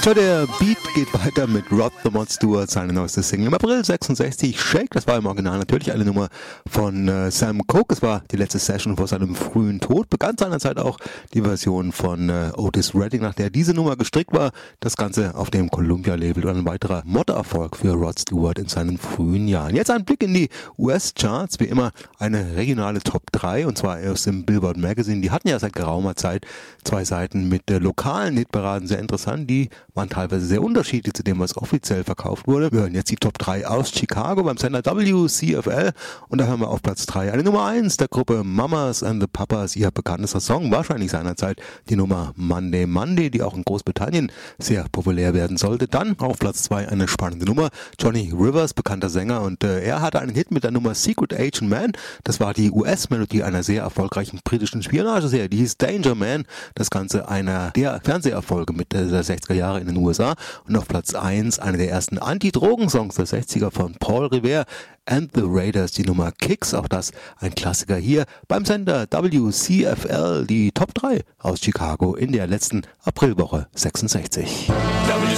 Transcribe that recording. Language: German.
Tja, der Beat geht weiter mit Rod the Mod Stewart, seine neueste Single im April 66, Shake. Das war im Original natürlich eine Nummer von Sam Cooke. Es war die letzte Session vor seinem frühen Tod. Begann seinerzeit auch die Version von Otis Redding, nach der diese Nummer gestrickt war. Das Ganze auf dem Columbia-Label und ein weiterer Mod-Erfolg für Rod Stewart in seinen frühen Jahren. Jetzt ein Blick in die US-Charts. Wie immer eine regionale Top 3, und zwar aus dem Billboard Magazine. Die hatten ja seit geraumer Zeit 2 Seiten mit lokalen Hitparaden. Sehr interessant. Die waren teilweise sehr unterschiedlich zu dem, was offiziell verkauft wurde. Wir hören jetzt die Top 3 aus Chicago beim Sender WCFL, und da hören wir auf Platz 3 eine Nummer 1 der Gruppe Mamas and the Papas, ihr bekanntester Song, wahrscheinlich seinerzeit die Nummer Monday Monday, die auch in Großbritannien sehr populär werden sollte. Dann auf Platz 2 eine spannende Nummer, Johnny Rivers, bekannter Sänger, und er hatte einen Hit mit der Nummer Secret Agent Man. Das war die US-Melodie einer sehr erfolgreichen britischen Spionageserie, die hieß Danger Man. Das Ganze einer der Fernseherfolge mit der 60er Jahre in den USA. Und auf Platz 1 einer der ersten Anti-Drogen-Songs der 60er von Paul Revere and the Raiders, die Nummer Kicks, auch das ein Klassiker hier beim Sender WCFL, die Top 3 aus Chicago in der letzten Aprilwoche 66.